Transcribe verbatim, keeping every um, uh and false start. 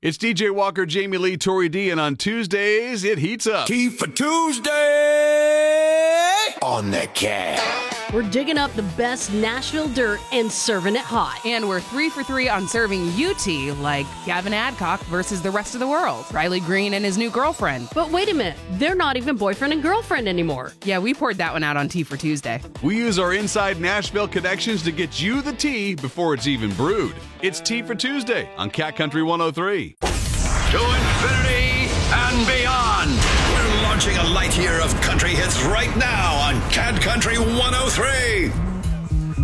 It's D J Walker, Jamie Lee, Tori D, and on Tuesdays, it heats up. Tea for Tuesday on the Cat. We're digging up the best Nashville dirt and serving it hot. And we're three for three on serving U T, like Gavin Adcock versus the rest of the world, Riley Green and his new girlfriend. But wait a minute, they're not even boyfriend and girlfriend anymore. Yeah, we poured that one out on Tea for Tuesday. We use our inside Nashville connections to get you the tea before it's even brewed. It's Tea for Tuesday on Cat Country one oh three. To infinity and beyond. We're launching a light year of country hits right now on Cat Country one oh three.